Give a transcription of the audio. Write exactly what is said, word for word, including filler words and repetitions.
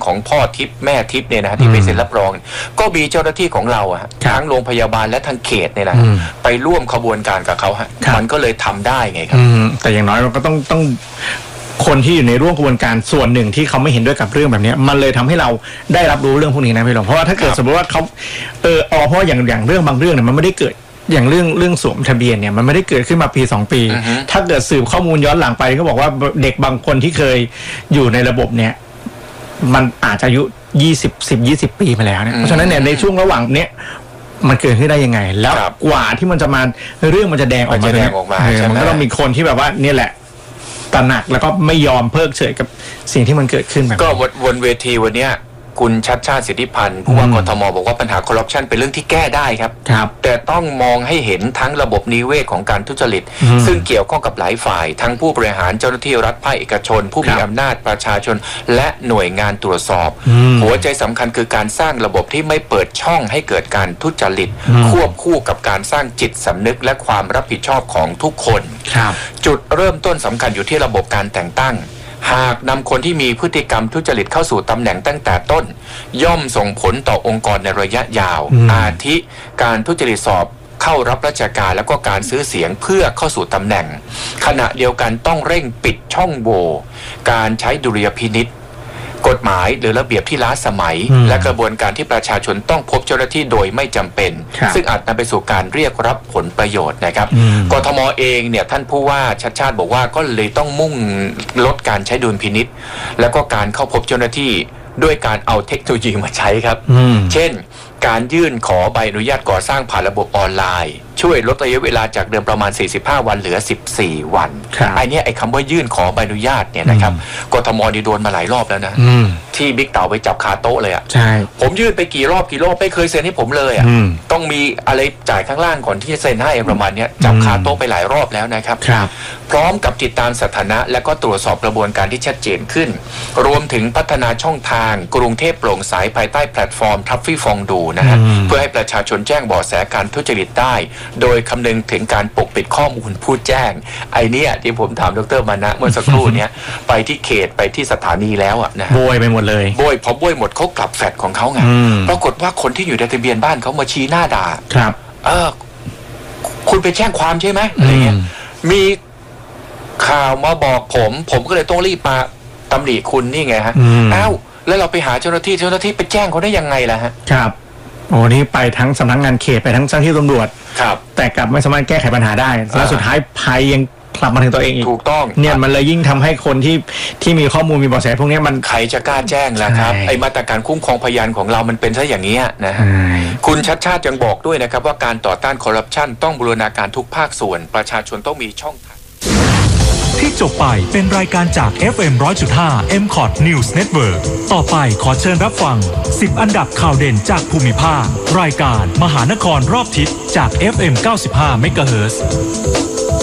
ของพ่อทิพย์แม่ทิพย์เนี่ยนะที่ไปเซ็นรับรองก็มีเจ้าหน้าที่ของเราอะทั้งโรงพยาบาลและทางเขตเนี่ยนะไปร่วมขบวนการกับเขาฮะมันก็เลยทำได้ไงครับแต่อย่างน้อยเราก็ต้องต้องคนที่อยู่ในร่วมกระบวนการส่วนหนึ่งที่เขาไม่เห็นด้วยกับเรื่องแบบนี้มันเลยทำให้เราได้รับรู้เรื่องพวกนี้นะพี่หลงเพราะว่าถ้าเกิดสมมติว่าเขาเอออ๋อเพราะอย่างอย่างเรื่องบางเรื่องเนี่ยมันไม่ได้เกิดอย่างเรื่องเรื่องสวมทะเบียนเนี่ยมันไม่ได้เกิดขึ้นมาปีสองปี uh-huh. ถ้าเกิดสืบข้อมูลย้อนหลังไปก็บอกว่าเด็กบางคนที่เคยอยู่ในระบบเนี่ยมันอาจจะอายุยี่สิบ สิบ ยี่สิบปีมาแล้วเนี่ย uh-huh. เพราะฉะนั้นเนี่ยในช่วงระหว่างเนี้ยมันเกิดขึ้นได้ยังไงแล้วกว่าที่มันจะมาเรื่องมันจะแดงออกมาเนี่ยมันก็ต้องมีคนที่แบบว่าเนี่ยแหละตระหนักแล้วก็ไม่ยอมเพิกเฉยกับสิ่งที่มันเกิดขึ้นแบบก็วนเวทีวันนี้คุณชัดชาติสิทธิพันธ์ผู้ว่ากทมบอกว่าปัญหาคอร์รัปชันเป็นเรื่องที่แก้ได้ครับแต่ต้องมองให้เห็นทั้งระบบนิเวศของการทุจริตซึ่งเกี่ยวข้องกับหลายฝ่ายทั้งผู้บริหารเจ้าหน้าที่รัฐภาคเอกชนผู้มีอำนาจประชาชนและหน่วยงานตรวจสอบหัวใจสำคัญคือการสร้างระบบที่ไม่เปิดช่องให้เกิดการทุจริตควบคู่กับการสร้างจิตสำนึกและความรับผิดชอบของทุกคนจุดเริ่มต้นสำคัญอยู่ที่ระบบการแต่งตั้งหากนำคนที่มีพฤติกรรมทุจริตเข้าสู่ตำแหน่งตั้งแต่ต้นย่อมส่งผลต่อองค์กรในระยะยาวอาทิการทุจริตสอบเข้ารับราชการแล้วก็การซื้อเสียงเพื่อเข้าสู่ตำแหน่งขณะเดียวกันต้องเร่งปิดช่องโหว่การใช้ดุลยพินิจกฎหมายหรือระเบียบที่ล้าสมัยและกระบวนการที่ประชาชนต้องพบเจ้าหน้าที่โดยไม่จำเป็นซึ่งอาจนำไปสู่การเรียกรับผลประโยชน์นะครับกทมเองเนี่ยท่านผู้ว่าชัดชาติบอกว่าก็เลยต้องมุ่งลดการใช้ดุลพินิจแล้วก็การเข้าพบเจ้าหน้าที่ด้วยการเอาเทคโนโลยีมาใช้ครับเช่นการยื่นขอใบอนุญาตก่อสร้างผ่านระบบออนไลน์ช่วยลดระยะเวลาจากเดิมประมาณสี่สิบห้าวันเหลือสิบสี่วันไอ้นี่ไอ้คำว่ายื่นขอใบอนุญาตเนี่ยนะครับกทมดีโดนมาหลายรอบแล้วนะที่บิ๊กเต่าไปจับคาโต๊ะเลยอ่ะผมยื่นไปกี่รอบกี่รอบไม่เคยเซ็นให้ผมเลยอ่ะต้องมีอะไรจ่ายข้างล่างก่อนที่จะเซ็นให้ประมาณนี้จับคาโต๊ะไปหลายรอบแล้วนะครับพร้อมกับติดตามสถานะและก็ตรวจสอบกระบวนการที่ชัดเจนขึ้นรวมถึงพัฒนาช่องทางกรุงเทพโปร่งใสภายใต้แพลตฟอร์มทัฟฟี่ฟองดูนะฮะเพื่อให้ประชาชนแจ้งเบาะแสการทุจริตได้โดยคำนึงถึงการปกปิดข้อมูลผู้แจ้งไอ้นี่ที่ผมถามดร.มานะเมื่อสักครู่นี้ไปที่เขตไปที่สถานีแล้วอ่ะนะโบยไปหมดเลยโบยพอโบยหมดเขากลับแฟดของเขาไงปรากฏว่าคนที่อยู่ในทะเบียนบ้านเขามาชี้หน้าด่าครับเออคุณไปแจ้งความใช่ไหมอะไรเงี้ยมีข่าวมาบอกผมผมก็เลยต้องรีบมาตำหนิคุณนี่ไงฮะอ้าวแล้วเราไปหาเจ้าหน้าที่เจ้าหน้าที่ไปแจ้งเขาได้ยังไงล่ะฮะครับโอ้นี่ไปทั้งสำนักงานเขตไปทั้งเจ้าหน้าที่ตำรวจครับแต่กลับไม่สามารถแก้ไขปัญหาได้แล้วสุดท้ายภัยยังกลับมาถึงตัวเองอีกถูกต้องเนี่ยมันเลยยิ่งทำให้คนที่ที่มีข้อมูลมีเบาะแสพวกนี้มันใครจะกล้าแจ้งล่ะครับไอ้มาตรการคุ้มครองพยานของเรามันเป็นซะอย่างนี้นะฮะคุณชัดชาติยังบอกด้วยนะครับว่าการต่อต้านคอร์รัปชันต้องบูรณาการทุกภาคส่วนประชาชนต้องมีช่องทางที่จบไปเป็นรายการจาก เอฟ เอ็ม หนึ่งร้อยจุดห้า เอ็ม คอท News Network ต่อไปขอเชิญรับฟังสิบอันดับข่าวเด่นจากภูมิภาครายการมหานครรอบทิศจาก เอฟ เอ็ม เก้าสิบห้า เมกะเฮิรตซ์